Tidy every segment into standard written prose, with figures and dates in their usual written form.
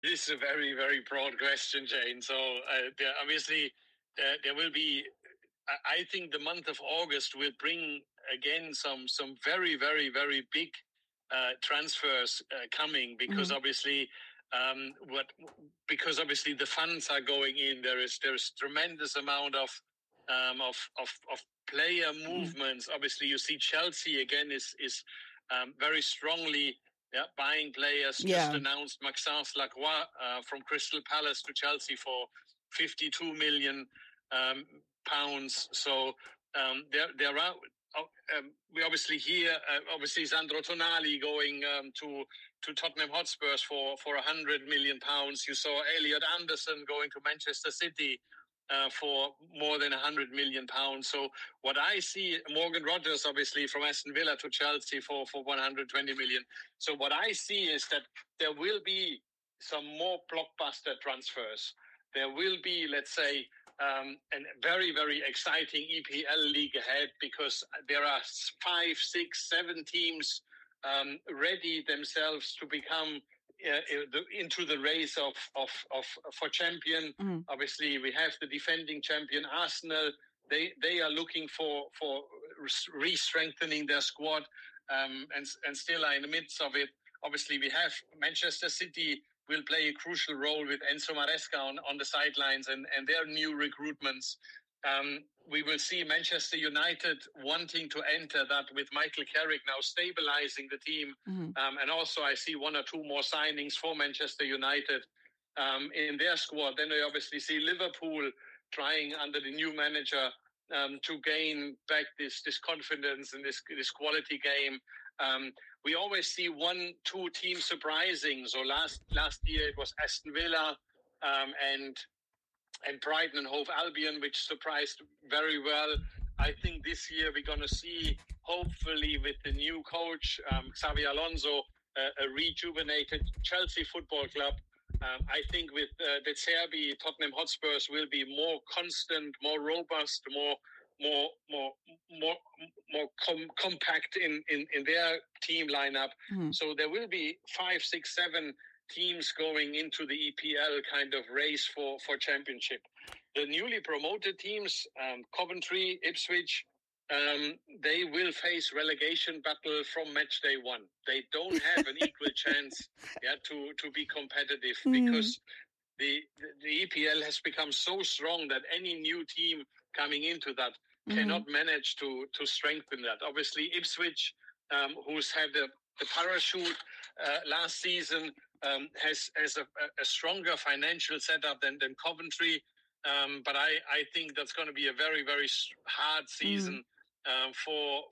This is a very, very broad question, Jane. So there will be. I think the month of August will bring again some very, very, very big transfers coming because obviously. Because obviously the funds are going in, there's tremendous amount of player movements. Obviously, you see Chelsea again is very strongly buying players. Just announced Maxence Lacroix from Crystal Palace to Chelsea for £52 million. So there are. We obviously hear obviously Sandro Tonali going to Tottenham Hotspurs for £100 million. You saw Elliot Anderson going to Manchester City for more than £100 million. So what I see, Morgan Rogers obviously from Aston Villa to Chelsea for 120 million. So what I see is that there will be some more blockbuster transfers. There will be, let's say, a very, very exciting EPL league ahead because there are 5, 6, 7 teams ready themselves to become into the race for champion. Obviously, we have the defending champion Arsenal. They are looking for re-strengthening their squad and still are in the midst of it. Obviously, we have Manchester City will play a crucial role with Enzo Maresca on the sidelines and their new recruitments. We will see Manchester United wanting to enter that with Michael Carrick now stabilizing the team. And also I see 1 or 2 more signings for Manchester United in their squad. Then I obviously see Liverpool trying under the new manager to gain back this confidence in this quality game. We always see 1, 2 teams surprising. So last year it was Aston Villa and Brighton and Hove Albion, which surprised very well. I think this year we're going to see, hopefully with the new coach, Xabi Alonso, a rejuvenated Chelsea Football Club. I think with De Zerbi, Tottenham Hotspurs will be more constant, more robust, more compact in their team lineup. So there will be 5, 6, 7 teams going into the EPL kind of race for championship. The newly promoted teams, Coventry, Ipswich, they will face relegation battle from match day 1. They don't have an equal chance to be competitive because the EPL has become so strong that any new team coming into that cannot manage to strengthen that. Obviously, Ipswich, who's had the parachute last season, has a stronger financial setup than Coventry. But I think that's going to be a very, very hard season for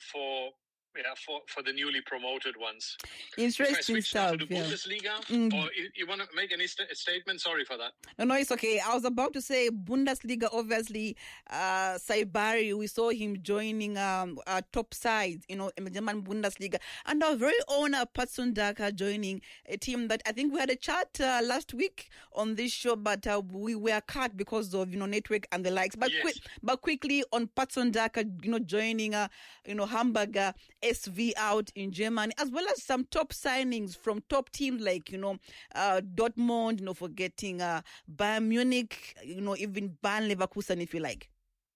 the newly promoted ones. Interesting stuff. To the Bundesliga, or you want to make any statement? Sorry for that. No, it's okay. I was about to say Bundesliga. Obviously, Saibari, we saw him joining top sides, in the German Bundesliga, and our very own Patson Daka joining a team that I think we had a chat last week on this show, but we were cut because of network and the likes. But yes. Quickly on Patson Daka, joining Hamburger SV out in Germany, as well as some top signings from top teams like Dortmund, forgetting Bayern Munich, even Bayern Leverkusen, if you like.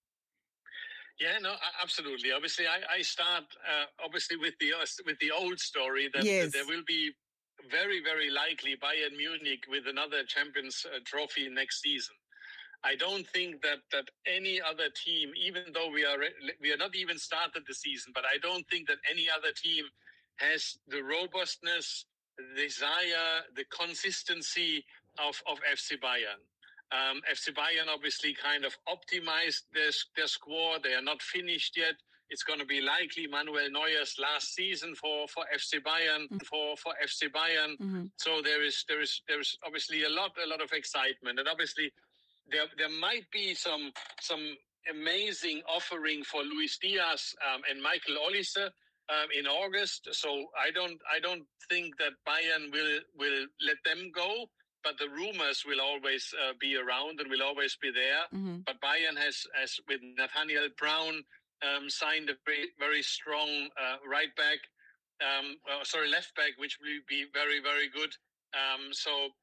Yeah, no, absolutely. Obviously, I start obviously with the old story that there will be very, very likely Bayern Munich with another Champions Trophy next season. I don't think that any other team, even though we are not even started the season, but I don't think that any other team has the robustness, the desire, the consistency of FC Bayern. FC Bayern obviously kind of optimized their squad. They are not finished yet. It's going to be likely Manuel Neuer's last season for FC Bayern. For FC Bayern. So there is obviously a lot of excitement, and obviously there might be some amazing offering for Luis Diaz and Michael Olise in August. So I don't think that Bayern will let them go. But the rumors will always be around and will always be there. But Bayern has with Nathaniel Brown, signed a very, very strong left back, which will be very, very good. So